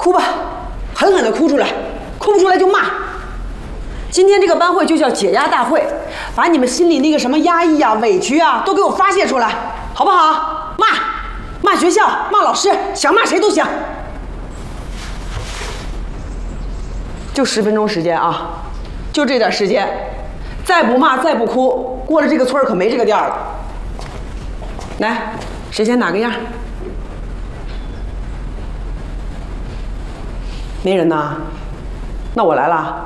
哭吧，狠狠的哭出来，哭不出来就骂。今天这个班会就叫解压大会，把你们心里那个什么压抑啊、委屈啊，都给我发泄出来，好不好？骂学校，骂老师，想骂谁都行。就10分钟时间啊，就这点时间，再不骂，再不哭，过了这个村儿可没这个店了。来，谁先哪个样？没人呐，那我来了。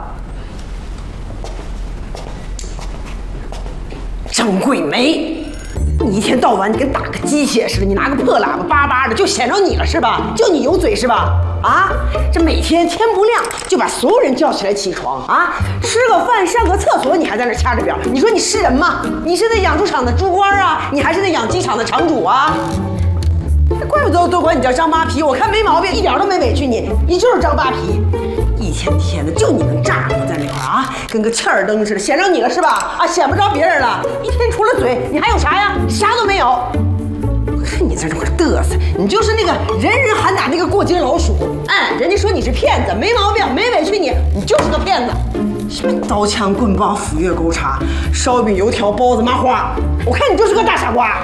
张桂梅，你一天到晚你跟打个鸡血似的，你拿个破喇叭叭叭的，就显着你了是吧？就你有嘴是吧？啊，这每天天不亮就把所有人叫起来起床啊，吃个饭上个厕所你还在那掐着表，你说你是人吗？你是那养猪场的猪倌啊，你还是那养鸡场的场主啊？怪不得都管你叫张扒皮，我看没毛病，一点都没委屈你，你就是张扒皮。一天天的就你能咋呼在那块啊，跟个欠儿灯似的，显着你了是吧？啊，显不着别人了。一天除了嘴，你还有啥呀？啥都没有。我看你在这块嘚瑟，你就是那个人人喊打那个过街老鼠。哎，人家说你是骗子，没毛病，没委屈你，你就是个骗子。什么刀枪棍棒斧钺钩叉，烧饼油条包子麻花，我看你就是个大傻瓜。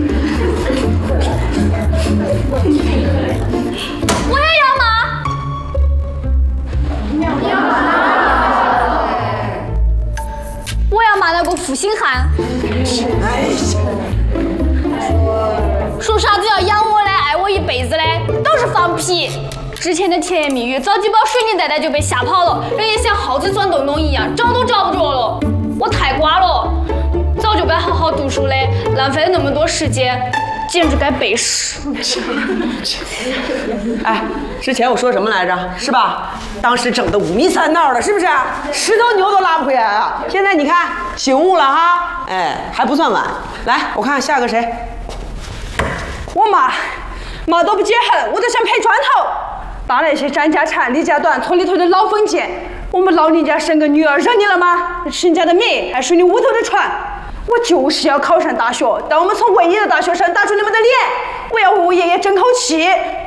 我也要骂。我要骂那个负心汉。 哎呀， 说啥子要养我嘞，爱我一辈子嘞，都是放屁。之前的甜言蜜语，早几包水泥袋袋就被吓跑了，人也像耗子钻洞洞一样，找都找不着了。我太瓜了，早就该好好读书嘞，浪费了那么多时间，简直该背诗。 哎，之前我说什么来着？是吧？当时整的五迷三道的，是不是？10头牛都拉不回来啊！现在你看醒悟了哈，哎，还不算晚。来，我看看下个谁？ 我妈都不解恨，我都想赔砖头。把那些张家产、李家短、村里头的老封建，我们老林家生个女儿惹你了吗？谁家的米还是你屋头的船？我就是要考上大学，但我们从唯一的大学生打出你们的脸，我要为我爷爷争口气。